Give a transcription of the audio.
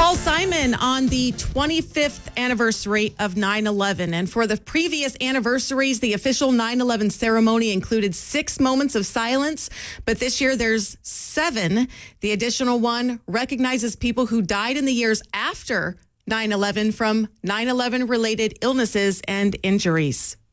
Paul Simon on the 25th anniversary of 9/11. And for the previous anniversaries, the official 9/11 ceremony included 6 moments of silence. But this year, there's 7. The additional one recognizes people who died in the years after 9/11 from 9/11 related illnesses and injuries.